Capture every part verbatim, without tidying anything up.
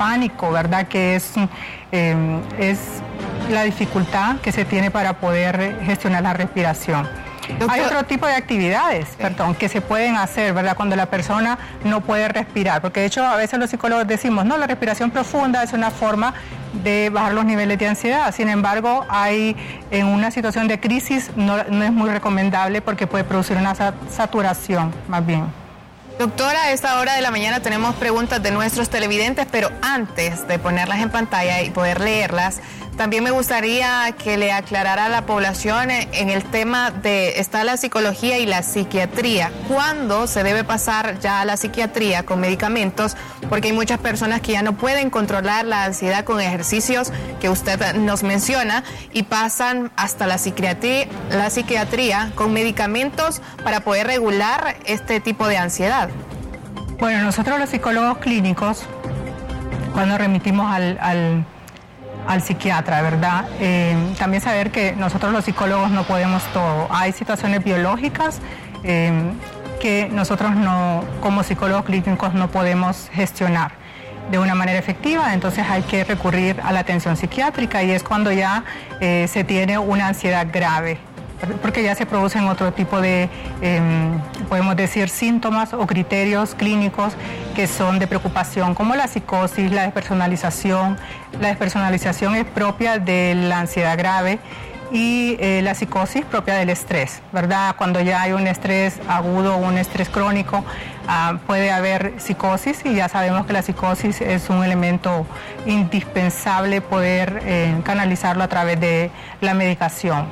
pánico, ¿verdad? Que es, eh, es la dificultad que se tiene para poder gestionar la respiración. Doctor, hay otro tipo de actividades, sí. perdón, que se pueden hacer, ¿verdad? Cuando la persona no puede respirar, porque de hecho a veces los psicólogos decimos, no, la respiración profunda es una forma de bajar los niveles de ansiedad. Sin embargo, hay en una situación de crisis no, no es muy recomendable porque puede producir una saturación, más bien. Doctora, a esta hora de la mañana tenemos preguntas de nuestros televidentes, pero antes de ponerlas en pantalla y poder leerlas, también me gustaría que le aclarara a la población en el tema de, está la psicología y la psiquiatría. ¿Cuándo se debe pasar ya a la psiquiatría con medicamentos? Porque hay muchas personas que ya no pueden controlar la ansiedad con ejercicios que usted nos menciona y pasan hasta la psiquiatría, la psiquiatría con medicamentos para poder regular este tipo de ansiedad. Bueno, nosotros los psicólogos clínicos, cuando remitimos al... al al psiquiatra, ¿verdad? Eh, también saber que nosotros los psicólogos no podemos todo. Hay situaciones biológicas eh, que nosotros no, como psicólogos clínicos no podemos gestionar de una manera efectiva, entonces hay que recurrir a la atención psiquiátrica y es cuando ya eh, se tiene una ansiedad grave, porque ya se producen otro tipo de, eh, podemos decir, síntomas o criterios clínicos que son de preocupación, como la psicosis, la despersonalización. La despersonalización es propia de la ansiedad grave y eh, la psicosis propia del estrés, ¿verdad? Cuando ya hay un estrés agudo o un estrés crónico, ah, puede haber psicosis y ya sabemos que la psicosis es un elemento indispensable poder eh, canalizarlo a través de la medicación.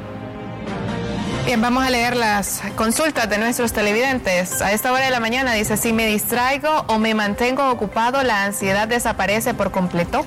Bien, vamos a leer las consultas de nuestros televidentes. A esta hora de la mañana dice, si me distraigo o me mantengo ocupado, ¿la ansiedad desaparece por completo?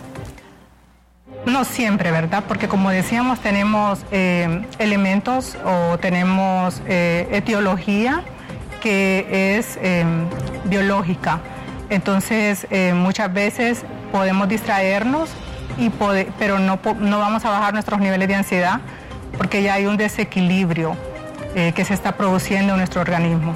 No siempre, ¿verdad? Porque como decíamos, tenemos eh, elementos o tenemos eh, etiología que es eh, biológica. Entonces, eh, muchas veces podemos distraernos, y pode- pero no, no vamos a bajar nuestros niveles de ansiedad porque ya hay un desequilibrio eh, que se está produciendo en nuestro organismo.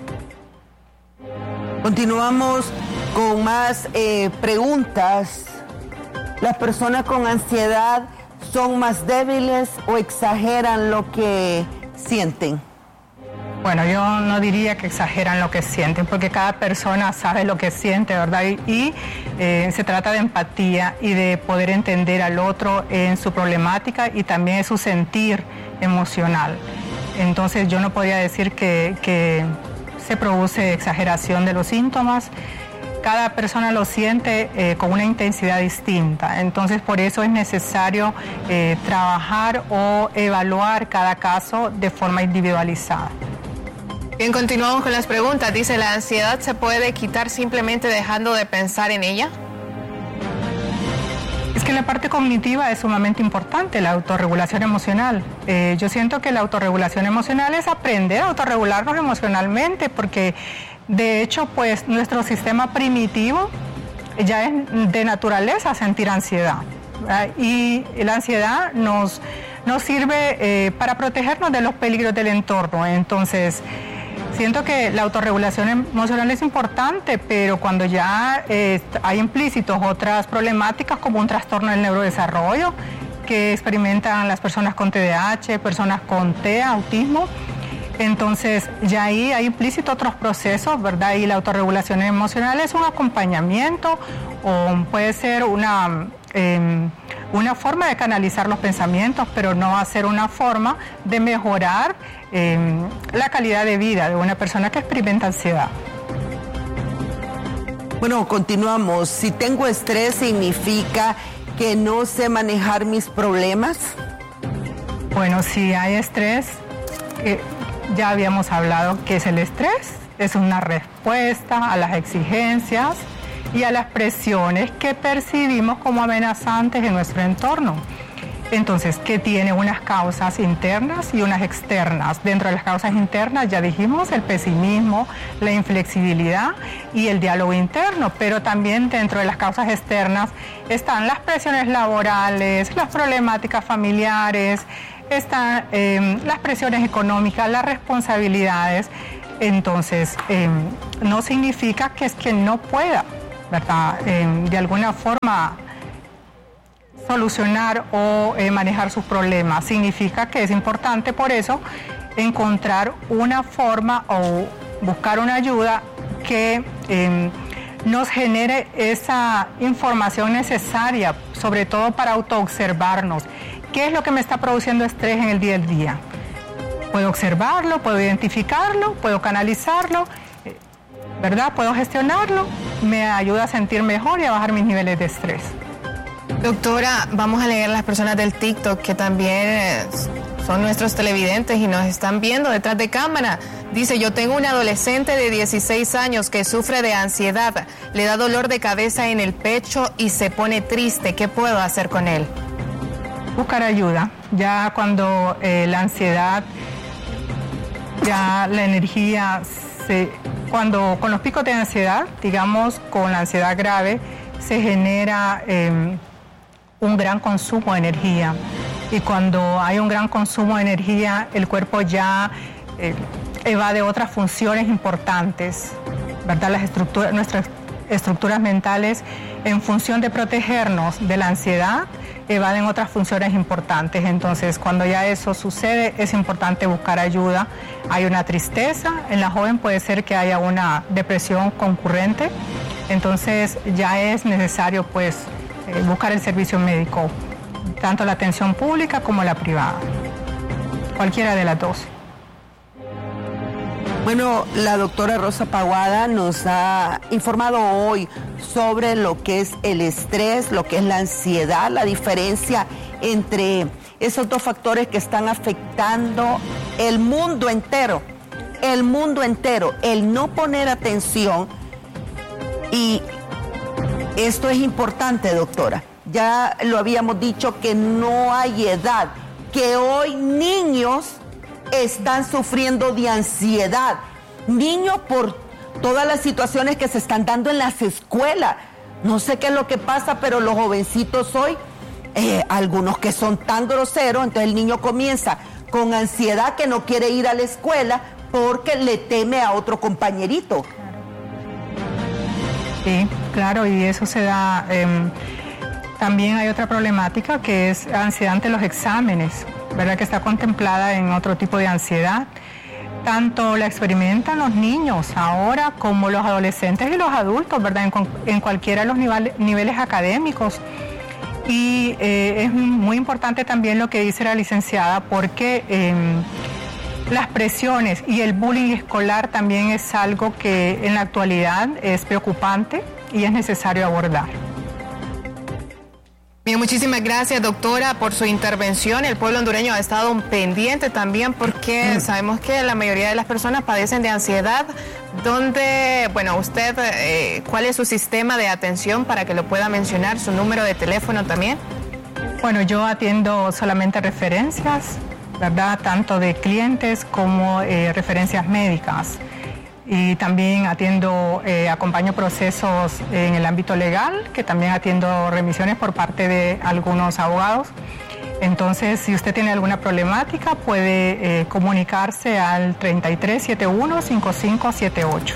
Continuamos con más eh, preguntas. ¿Las personas con ansiedad son más débiles o exageran lo que sienten? Bueno, yo no diría que exageran lo que sienten, porque cada persona sabe lo que siente, ¿verdad? Y, y eh, se trata de empatía y de poder entender al otro en su problemática y también en su sentir emocional. Entonces yo no podría decir que, que se produce exageración de los síntomas. Cada persona lo siente eh, con una intensidad distinta, entonces por eso es necesario eh, trabajar o evaluar cada caso de forma individualizada. Bien, continuamos con las preguntas. Dice, ¿la ansiedad se puede quitar simplemente dejando de pensar en ella? Es que la parte cognitiva es sumamente importante, la autorregulación emocional. Eh, yo siento que la autorregulación emocional es aprender a autorregularnos emocionalmente, porque de hecho, pues nuestro sistema primitivo ya es de naturaleza sentir ansiedad, ¿verdad? Y la ansiedad nos, nos sirve eh, para protegernos de los peligros del entorno. Entonces, siento que la autorregulación emocional es importante, pero cuando ya eh, hay implícitos otras problemáticas como un trastorno del neurodesarrollo que experimentan las personas con T D A H, personas con T E A, autismo, entonces ya ahí hay implícito otros procesos, ¿verdad? Y la autorregulación emocional es un acompañamiento o puede ser una, eh, una forma de canalizar los pensamientos, pero no va a ser una forma de mejorar eh, la calidad de vida de una persona que experimenta ansiedad. Bueno, continuamos. Si tengo estrés, ¿significa que no sé manejar mis problemas? Bueno, si hay estrés, eh, ya habíamos hablado que es el estrés, es una respuesta a las exigencias y a las presiones que percibimos como amenazantes en nuestro entorno. Entonces, que tiene unas causas internas y unas externas. Dentro de las causas internas ya dijimos el pesimismo, la inflexibilidad y el diálogo interno, pero también dentro de las causas externas están las presiones laborales, las problemáticas familiares, están eh, las presiones económicas, las responsabilidades. Entonces, eh, no significa que es que no pueda ¿verdad? Eh, de alguna forma solucionar o eh, manejar sus problemas. Significa que es importante por eso encontrar una forma o buscar una ayuda que eh, nos genere esa información necesaria, sobre todo para autoobservarnos. ¿Qué es lo que me está produciendo estrés en el día a día? Puedo observarlo, puedo identificarlo, puedo canalizarlo, ¿verdad? Puedo gestionarlo, me ayuda a sentir mejor y a bajar mis niveles de estrés. Doctora, vamos a leer a las personas del TikTok que también son nuestros televidentes y nos están viendo detrás de cámara. Dice, yo tengo un adolescente de dieciséis años que sufre de ansiedad, le da dolor de cabeza en el pecho y se pone triste. ¿Qué puedo hacer con él? Buscar ayuda. Ya cuando eh, la ansiedad, ya la energía, se, cuando con los picos de ansiedad, digamos con la ansiedad grave, se genera eh, un gran consumo de energía. Y cuando hay un gran consumo de energía, el cuerpo ya eh, evade otras funciones importantes, ¿verdad? Las estructuras, nuestras estructuras mentales, en función de protegernos de la ansiedad, evaden otras funciones importantes. Entonces, cuando ya eso sucede, es importante buscar ayuda. Hay una tristeza, en la joven puede ser que haya una depresión concurrente, entonces ya es necesario pues eh, buscar el servicio médico, tanto la atención pública como la privada, cualquiera de las dos. Bueno, la doctora Rosa Paguada nos ha informado hoy sobre lo que es el estrés, lo que es la ansiedad, la diferencia entre esos dos factores que están afectando el mundo entero, el mundo entero, el no poner atención. Y esto es importante, doctora. Ya lo habíamos dicho que no hay edad, que hoy niños están sufriendo de ansiedad. Niños por todas las situaciones que se están dando en las escuelas. No sé qué es lo que pasa, pero los jovencitos hoy, eh, algunos que son tan groseros, entonces el niño comienza con ansiedad que no quiere ir a la escuela porque le teme a otro compañerito. Sí, claro, y eso se da... Eh, también hay otra problemática que es ansiedad ante los exámenes, ¿verdad? Que está contemplada en otro tipo de ansiedad. Tanto la experimentan los niños ahora como los adolescentes y los adultos, ¿verdad? En, en cualquiera de los niveles, niveles académicos. Y eh, es muy importante también lo que dice la licenciada, porque eh, las presiones y el bullying escolar también es algo que en la actualidad es preocupante y es necesario abordar. Bien, muchísimas gracias, doctora, por su intervención. El pueblo hondureño ha estado pendiente también porque mm. sabemos que la mayoría de las personas padecen de ansiedad. ¿Dónde, bueno, usted, eh, cuál es su sistema de atención para que lo pueda mencionar, su número de teléfono también? Bueno, yo atiendo solamente referencias, ¿verdad? Tanto de clientes como eh, referencias médicas. Y también atiendo, eh, acompaño procesos en el ámbito legal, que también atiendo remisiones por parte de algunos abogados. Entonces, si usted tiene alguna problemática, puede eh, comunicarse al treinta y tres setenta y uno cincuenta y cinco setenta y ocho.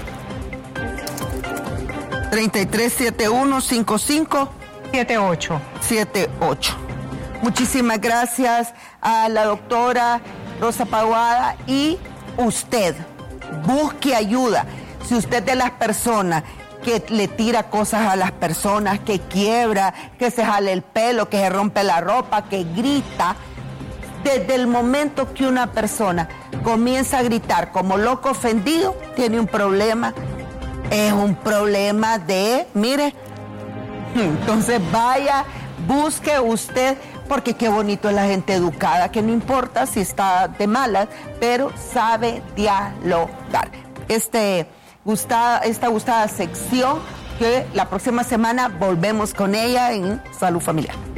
treinta y tres setenta y uno cincuenta y cinco setenta y ocho. setenta y ocho. Muchísimas gracias a la doctora Rosa Paguada y usted. Busque ayuda. Si usted es de las personas que le tira cosas a las personas, que quiebra, que se jale el pelo, que se rompe la ropa, que grita, desde el momento que una persona comienza a gritar como loco ofendido, tiene un problema. Es un problema de, mire, entonces vaya, busque usted, porque qué bonito es la gente educada, que no importa si está de malas, pero sabe dialogar. Este, gusta, esta gustada sección que la próxima semana volvemos con ella en Salud Familiar.